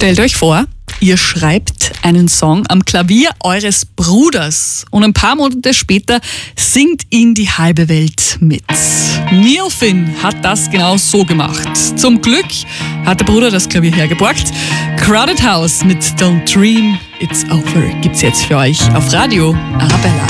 Stellt euch vor, ihr schreibt einen Song am Klavier eures Bruders und ein paar Monate später singt ihn die halbe Welt mit. Neil Finn hat das genau so gemacht. Zum Glück hat der Bruder das Klavier hergeborgt. Crowded House mit Don't Dream It's Over gibt's jetzt für euch auf Radio Arabella.